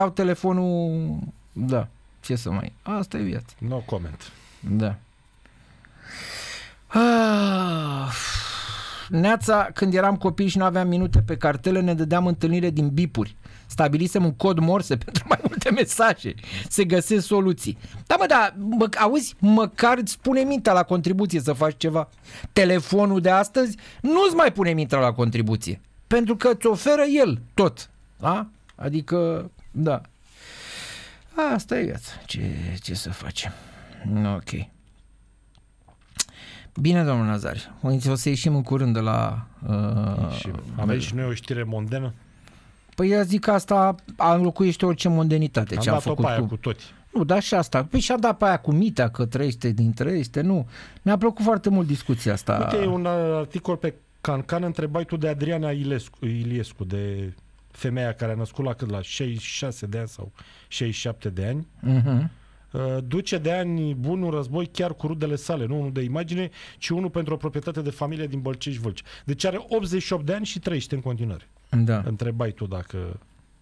au telefonul, da, ce să mai... Asta e viața. No comment. Da. Neața, când eram copii și nu aveam minute pe cartele, ne dădeam întâlnire din bipuri. Stabilisem un cod Morse pentru mai multe mesaje. Se găsesc soluții. Da, auzi, măcar îți pune mintea la contribuție să faci ceva. Telefonul de astăzi nu-ți mai pune mintea la contribuție. Pentru că îți oferă el tot. Da? Adică, da. Asta e viața. Ce să facem? Ok. Bine, domnul Nazar. O să ieșim în curând de la... Avem și noi o știre mondenă? Păi eu zic că asta înlocuiește orice mondenitate. Am ce am dat-o făcut pe aia cu toți. Nu, dar și asta. Păi și-a dat pe aia cu Mitea, că trăiește din trăiește. Nu. Mi-a plăcut foarte mult discuția asta. Uite, e un articol pe Cancan, întrebai tu de Adriana Iliescu, de femeia care a născut la cât? La 66 de ani sau 67 de ani. Duce de ani bun un război chiar cu rudele sale, nu unul de imagine, ci unul pentru o proprietate de familie din Bălcești-Vâlcea. Deci are 88 de ani și trăiește în continuare. Da. Întrebai tu dacă...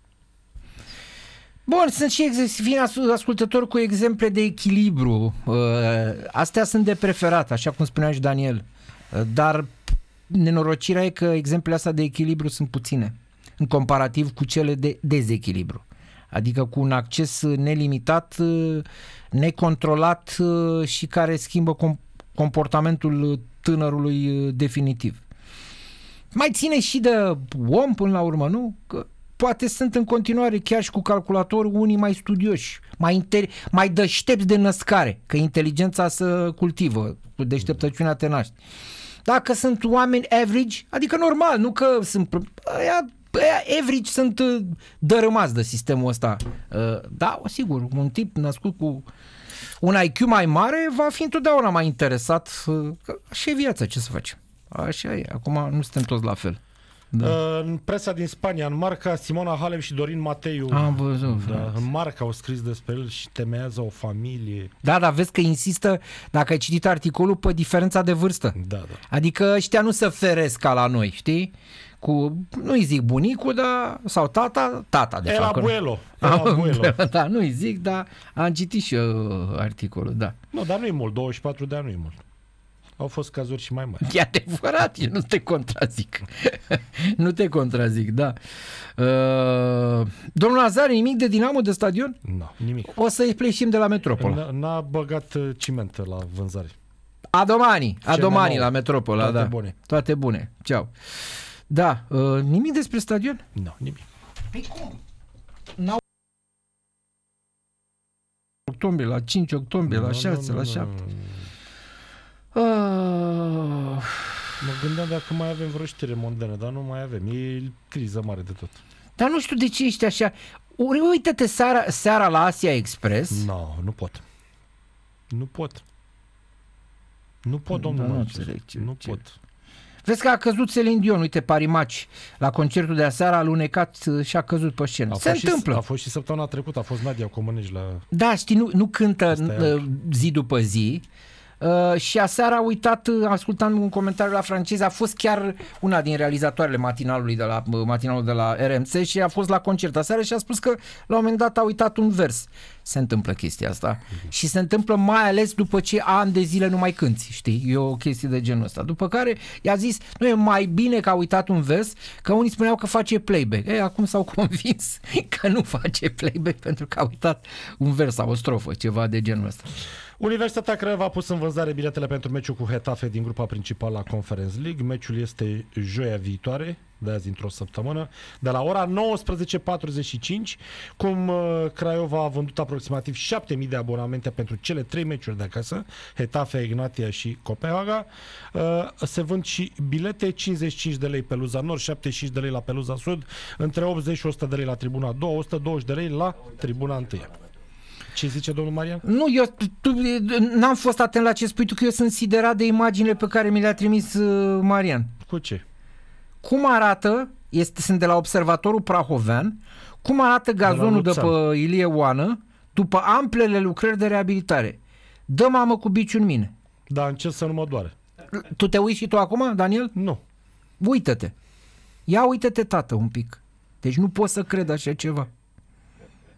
Bun, sunt și ascultători cu exemple de echilibru. Astea sunt de preferat, așa cum spunea și Daniel. Dar nenorocirea e că exemplele astea de echilibru sunt puține, în comparativ cu cele de dezechilibru. Adică cu un acces nelimitat, necontrolat și care schimbă comportamentul tânărului definitiv. Mai ține și de om până la urmă, nu? Că poate sunt în continuare chiar și cu calculator unii mai studioși, mai deștepți de născare, că inteligența se cultivă, deșteptăciunea te naște. Dacă sunt oameni average, adică normal, nu că sunt... average sunt dărâmați de sistemul ăsta. Da, sigur, un tip născut cu un IQ mai mare va fi întotdeauna mai interesat. Așa e viața, ce să facem? Așa e, acum nu suntem toți la fel. Da. În presa din Spania, în Marca, Simona Halep și Dorin Mateiu. Am văzut. Da, în Marca au scris despre el și temeiază o familie. Da, dar vezi că insistă, dacă ai citit articolul, pe diferența de vârstă. Da. Adică ăștia nu se feresc ca la noi, știi? Nu-i zic bunicul, dar, sau tata de fapt. Abuelo. Da, nu-i zic, dar am citit și eu articolul, da. Nu, dar nu-i mult, 24 de ani nu-i mult. Au fost cazuri și mai mari. E adevărat, eu nu te contrazic. Nu te contrazic, da. Domnul Nazar, nimic de Dinamo de stadion? Nu, nimic. O să-i pleșim de la Metropola. N-a băgat ciment la vânzare. Adomani la Metropola, toate da. Bune. Toate bune. Ceau. Da, nimic despre stadion? Nu, nimic. Păi cum? N-au octombrie, la 5 octombrie, la 6, la 7. Mă gândeam dacă mai avem vreo știre mondenă, dar nu mai avem. E criză mare de tot. Dar nu știu de ce ești așa. Uită-te seara la Asia Express. Nu pot. Nu pot, domnule. Nu pot. Vezi că a căzut Celine Dion, uite, Parimaci, la concertul de aseară a alunecat și a căzut pe scenă. Se întâmplă. A fost și săptămâna trecută, a fost Nadia Comănești la... Da, știi, nu cântă zi după zi. Și aseară a uitat, ascultând un comentariu la franceză, a fost chiar una din realizatoarele matinalul de la RMC și a fost la concert aseară și a spus că la un moment dat a uitat un vers. Se întâmplă chestia asta. Și se întâmplă mai ales după ce ani de zile nu mai cânti, știi? E o chestie de genul ăsta. După care i-a zis, nu e mai bine că a uitat un vers, că unii spuneau că face playback. Acum s-au convins că nu face playback pentru că a uitat un vers sau o strofă, ceva de genul ăsta. Universitatea Craiova a pus în vânzare biletele pentru meciul cu Getafe din grupa principală a Conference League. Meciul este joia viitoare, de azi într-o săptămână, de la ora 19:45. Cum Craiova a vândut aproximativ 7.000 de abonamente pentru cele 3 meciuri de acasă, Getafe, Ignatia și Copenhaga, se vând și bilete, 55 de lei Peluza Nord, 75 de lei la Peluza Sud, între 80 și 100 de lei la tribuna 2, 120 de lei la tribuna 1. Ce zice domnul Marian? Nu, eu n-am fost atent la ce spui tu, că eu sunt siderat de imaginile pe care mi le-a trimis Marian. Cu ce? Cum arată, sunt de la Observatorul Prahovean, cum arată gazonul de pe Ilie Oană după amplele lucrări de reabilitare? Dă mamă cu biciul în mine. Da, încerc să nu mă doare. Tu te uiți și tu acum, Daniel? Nu. Uită-te. Ia uită-te, tată, un pic. Deci nu pot să cred așa ceva.